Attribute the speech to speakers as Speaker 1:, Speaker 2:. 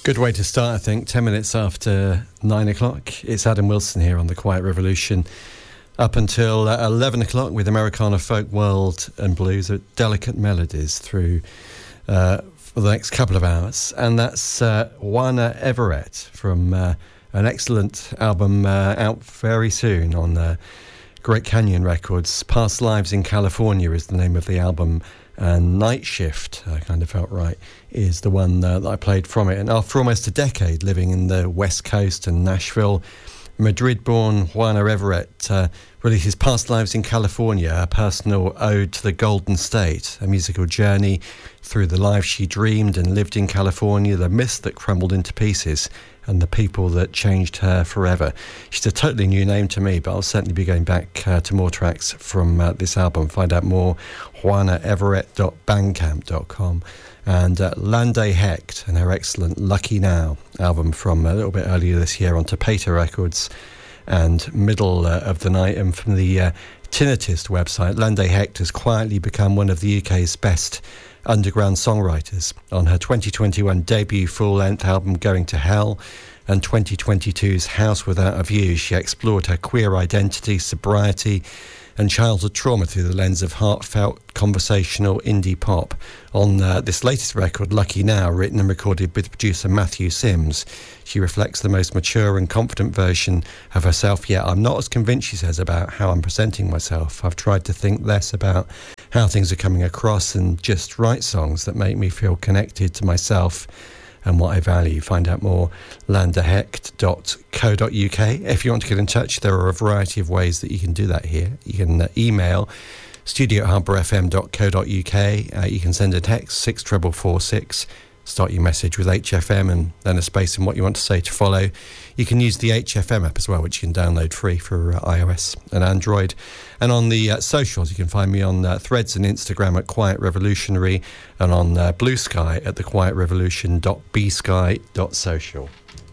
Speaker 1: Good way to start, I think. 10 minutes after 9 o'clock. It's Adam Wilson here on The Quiet Revolution. Up until 11 o'clock with Americana, folk, world and blues. Delicate melodies through for the next couple of hours. And that's Juana Everett from an excellent album out very soon on Great Canyon Records. Past Lives in California is the name of the album. And Night Shift, I kind of felt right, is the one that I played from it. And after almost a decade living in the West Coast and Nashville, Madrid-born Juana Everett releases Past Lives in California, a personal ode to the Golden State, a musical journey through the life she dreamed and lived in California, the myths that crumbled into pieces, and the people that changed her forever. She's a totally new name to me, but I'll certainly be going back to more tracks from this album. Find out more, juanaeverett.bandcamp.com. And Lande Hecht and her excellent Lucky Now album from a little bit earlier this year on Tapeta Records, and Middle of the Night. And from the Tinnitus website, Lande Hecht has quietly become one of the UK's best underground songwriters. On her 2021 debut full-length album Going to Hell and 2022's House Without a View, she explored her queer identity, sobriety and childhood trauma through the lens of heartfelt conversational indie pop. On this latest record, Lucky Now, written and recorded with producer Matthew Sims, she reflects the most mature and confident version of herself yet. I'm not as convinced, she says, about how I'm presenting myself. I've tried to think less about how things are coming across and just write songs that make me feel connected to myself and what I value. Find out more, landehecht.co.uk. If you want to get in touch, there are a variety of ways that you can do that here. You can email studio@harbourfm.co.uk. You can send a text 64446. Start your message with HFM and then a space in what you want to say to follow. You can use the HFM app as well, which you can download free for iOS and Android. And on the socials, you can find me on Threads and Instagram at Quiet Revolutionary, and on Blue Sky at thequietrevolution.bsky.social.